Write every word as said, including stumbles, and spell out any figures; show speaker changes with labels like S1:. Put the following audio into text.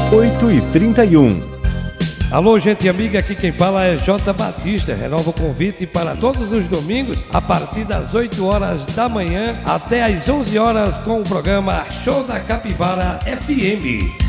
S1: oito e trinta e um.
S2: Alô, gente amiga, aqui quem fala é J. Batista. Renova o convite para todos os domingos, a partir das oito horas da manhã até as onze horas, com o programa Show da Capivara F M.